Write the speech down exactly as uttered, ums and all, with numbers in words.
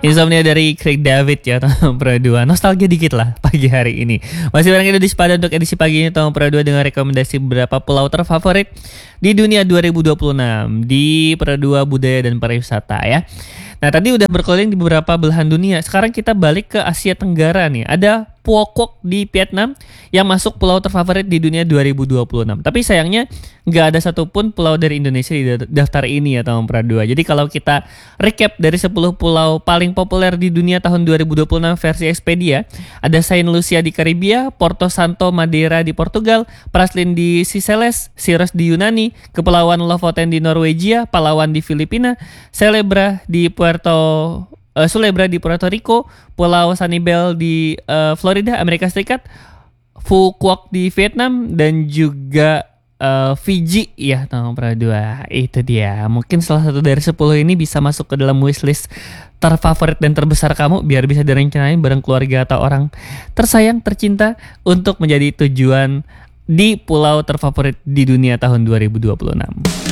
Insomnia dari Craig David ya tahun Pro dua. Nostalgia dikit lah pagi hari ini. Masih bareng Indonesia pada untuk edisi pagi ini tahun Pro dua dengan rekomendasi beberapa pulau terfavorit di dunia dua ribu dua puluh enam di Pro dua Budaya dan Pariwisata ya. Nah tadi udah berkeliling di beberapa belahan dunia. Sekarang kita balik ke Asia Tenggara nih. Ada Phuoc di Vietnam yang masuk pulau terfavorit di dunia dua ribu dua puluh enam. Tapi sayangnya nggak ada satupun pulau dari Indonesia di daftar ini ya tahun Pro dua. Jadi kalau kita recap dari sepuluh pulau paling populer di dunia tahun dua ribu dua puluh enam versi Expedia, ada Saint Lucia di Karibia, Porto Santo Madeira di Portugal, Praslin di Seychelles, Syros di Yunani, Kepulauan Lofoten di Norwegia, Palawan di Filipina, Celebra di Puerto Uh, Culebra di Puerto Rico, Pulau Sanibel di uh, Florida, Amerika Serikat, Phu Quoc di Vietnam, dan juga uh, Fiji ya tahun Pro dua. Itu dia. Mungkin salah satu dari sepuluh ini bisa masuk ke dalam wishlist terfavorit dan terbesar kamu biar bisa direncanain bareng keluarga atau orang tersayang, tercinta untuk menjadi tujuan di pulau terfavorit di dunia tahun dua ribu dua puluh enam.